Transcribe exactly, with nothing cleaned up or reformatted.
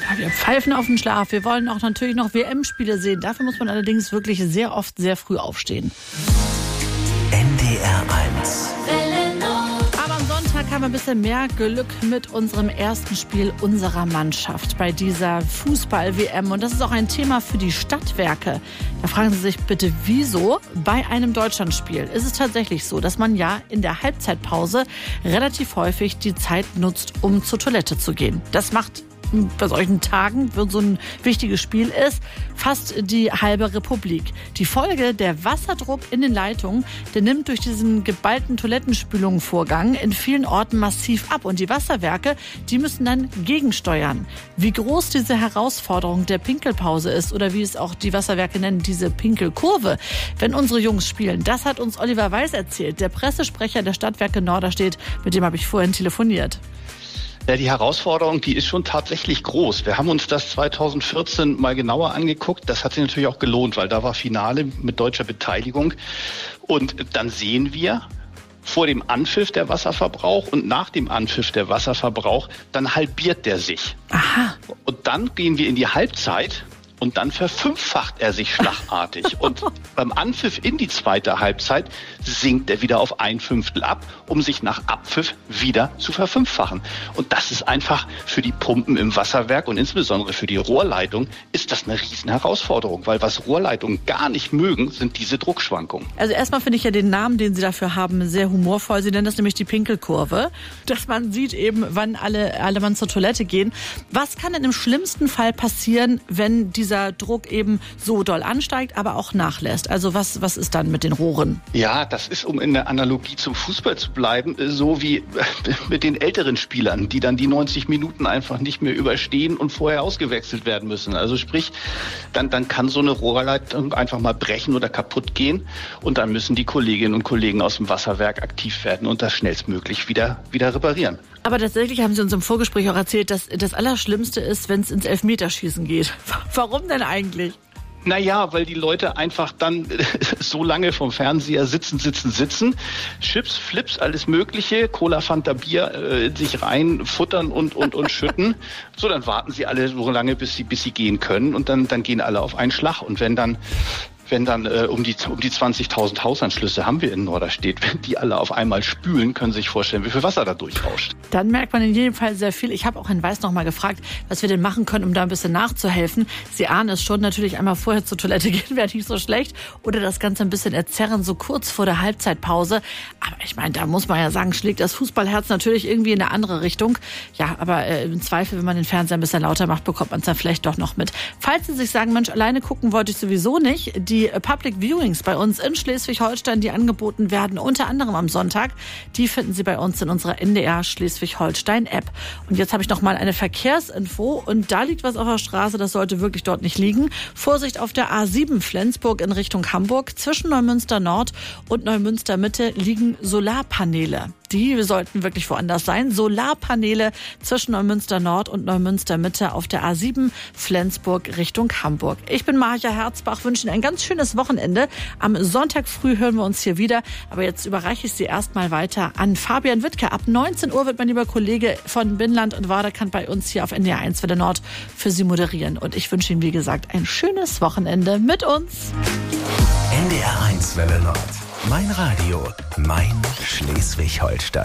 Ja, wir pfeifen auf den Schlaf. Wir wollen auch natürlich noch W M-Spiele sehen. Dafür muss man allerdings wirklich sehr oft sehr früh aufstehen. N D R eins. Aber am Sonntag haben wir ein bisschen mehr Glück mit unserem ersten Spiel unserer Mannschaft bei dieser Fußball-W M. Und das ist auch ein Thema für die Stadtwerke. Da fragen Sie sich bitte, wieso? Bei einem Deutschlandspiel ist es tatsächlich so, dass man ja in der Halbzeitpause relativ häufig die Zeit nutzt, um zur Toilette zu gehen. Das macht bei solchen Tagen, wenn so ein wichtiges Spiel ist, fast die halbe Republik. Die Folge, der Wasserdruck in den Leitungen, der nimmt durch diesen geballten Toilettenspülungsvorgang in vielen Orten massiv ab. Und die Wasserwerke, die müssen dann gegensteuern. Wie groß diese Herausforderung der Pinkelpause ist oder wie es auch die Wasserwerke nennen, diese Pinkelkurve, wenn unsere Jungs spielen, das hat uns Oliver Weiß erzählt, der Pressesprecher der Stadtwerke Norderstedt, mit dem habe ich vorhin telefoniert. Ja, die Herausforderung, die ist schon tatsächlich groß. Wir haben uns das zweitausendvierzehn mal genauer angeguckt. Das hat sich natürlich auch gelohnt, weil da war Finale mit deutscher Beteiligung. Und dann sehen wir vor dem Anpfiff der Wasserverbrauch und nach dem Anpfiff der Wasserverbrauch, dann halbiert der sich. Aha. Und dann gehen wir in die Halbzeit. Und dann verfünffacht er sich schlagartig. Und beim Anpfiff in die zweite Halbzeit sinkt er wieder auf ein Fünftel ab, um sich nach Abpfiff wieder zu verfünffachen. Und das ist einfach für die Pumpen im Wasserwerk und insbesondere für die Rohrleitung ist das eine riesen Herausforderung. Weil was Rohrleitungen gar nicht mögen, sind diese Druckschwankungen. Also erstmal finde ich ja den Namen, den Sie dafür haben, sehr humorvoll. Sie nennen das nämlich die Pinkelkurve. Dass man sieht eben, wann alle, alle Mann zur Toilette gehen. Was kann denn im schlimmsten Fall passieren, wenn diese dieser Druck eben so doll ansteigt, aber auch nachlässt? Also was, was ist dann mit den Rohren? Ja, das ist, um in der Analogie zum Fußball zu bleiben, so wie mit den älteren Spielern, die dann die neunzig Minuten einfach nicht mehr überstehen und vorher ausgewechselt werden müssen. Also sprich, dann, dann kann so eine Rohrleitung einfach mal brechen oder kaputt gehen und dann müssen die Kolleginnen und Kollegen aus dem Wasserwerk aktiv werden und das schnellstmöglich wieder, wieder reparieren. Aber tatsächlich haben Sie uns im Vorgespräch auch erzählt, dass das Allerschlimmste ist, wenn es ins Elfmeterschießen geht. Warum denn eigentlich? Naja, weil die Leute einfach dann so lange vom Fernseher sitzen, sitzen, sitzen, Chips, Flips, alles Mögliche, Cola, Fanta, Bier äh, sich rein futtern und, und, und schütten. So, dann warten sie alle so lange, bis sie, bis sie gehen können und dann, dann gehen alle auf einen Schlag. Und wenn dann Wenn dann äh, um die um die zwanzigtausend Hausanschlüsse haben wir in Norderstedt, wenn die alle auf einmal spülen, können Sie sich vorstellen, wie viel Wasser da durchrauscht. Dann merkt man in jedem Fall sehr viel. Ich habe auch Herrn Weiß noch mal gefragt, was wir denn machen können, um da ein bisschen nachzuhelfen. Sie ahnen es schon, natürlich einmal vorher zur Toilette gehen wäre nicht so schlecht oder das Ganze ein bisschen erzerren, so kurz vor der Halbzeitpause. Aber ich meine, da muss man ja sagen, schlägt das Fußballherz natürlich irgendwie in eine andere Richtung. Ja, aber äh, im Zweifel, wenn man den Fernseher ein bisschen lauter macht, bekommt man es dann vielleicht doch noch mit. Falls Sie sich sagen, Mensch, alleine gucken wollte ich sowieso nicht, die Die Public Viewings bei uns in Schleswig-Holstein, die angeboten werden, unter anderem am Sonntag, die finden Sie bei uns in unserer N D R Schleswig-Holstein-App. Und jetzt habe ich noch mal eine Verkehrsinfo und da liegt was auf der Straße, das sollte wirklich dort nicht liegen. Vorsicht auf der A sieben Flensburg in Richtung Hamburg. Zwischen Neumünster Nord und Neumünster Mitte liegen Solarpaneele. Die sollten wirklich woanders sein. Solarpaneele zwischen Neumünster Nord und Neumünster Mitte auf der A sieben Flensburg Richtung Hamburg. Ich bin Marja Herzbach, wünsche Ihnen ein ganz schönes Wochenende. Am Sonntag früh hören wir uns hier wieder. Aber jetzt überreiche ich Sie erstmal weiter an Fabian Wittke. Ab neunzehn Uhr wird mein lieber Kollege von Binnland und Waderkant bei uns hier auf N D R eins Welle Nord für Sie moderieren. Und ich wünsche Ihnen, wie gesagt, ein schönes Wochenende mit uns. N D R eins Welle Nord. Mein Radio, mein Schleswig-Holstein.